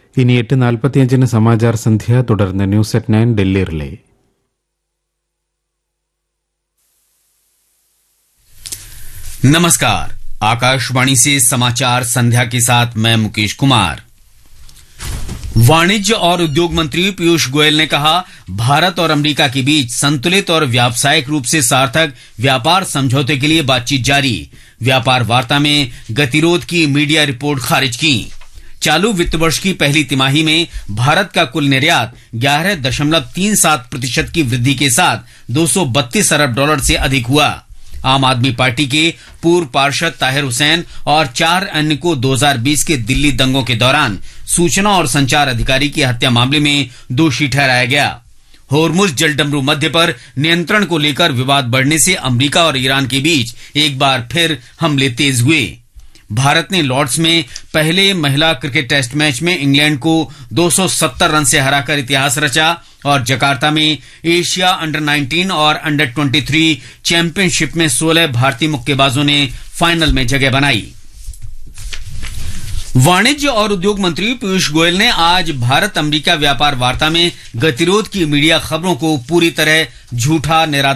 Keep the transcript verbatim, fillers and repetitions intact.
ഇനി എട്ട് നാൽപ്പത്തിയഞ്ചിന് സമാചാർ സന്ധ്യ, തുടർന്ന് news at nine Delhi relay. नमस्कार, आकाशवाणी से समाचार संध्या के साथ मैं मुकेश कुमार। वाणिज्य और उद्योग मंत्री पीयूष गोयल ने कहा, भारत और अमेरिका के बीच संतुलित और व्यावसायिक रूप से सार्थक व्यापार समझौते के लिए बातचीत जारी। व्यापार वार्ता में गतिरोध की मीडिया रिपोर्ट खारिज की। चालू वित्त वर्ष की पहली तिमाही में भारत का कुल निर्यात ग्यारह दशमलव तीन सात प्रतिशत की वृद्धि के साथ दो सौ बत्तीस अरब डॉलर से अधिक हुआ। आम आदमी पार्टी के पूर्व पार्षद ताहिर हुसैन और चार अन्य को दो हज़ार बीस के दिल्ली दंगों के दौरान सूचना और संचार अधिकारी की हत्या मामले में दोषी ठहराया गया। होर्मुज जलडमरू मध्य पर नियंत्रण को लेकर विवाद बढ़ने से अमेरिका और ईरान के बीच एक बार फिर हमले तेज हुए। भारत ने लॉर्ड्स में पहले महिला क्रिकेट टेस्ट मैच में इंग्लैंड को दो सौ सत्तर रन से हराकर इतिहास रचा और जकार्ता में एशिया अंडर नाइनटीन और अंडर तेईस चैंपियनशिप में सोलह भारतीय मुक्केबाजों ने फाइनल में जगह बनाई। वाणिज्य और उद्योग मंत्री पीयूष गोयल ने आज भारत अमेरिका व्यापार वार्ता में गतिरोध की मीडिया खबरों को पूरी तरह झूठा, निराधार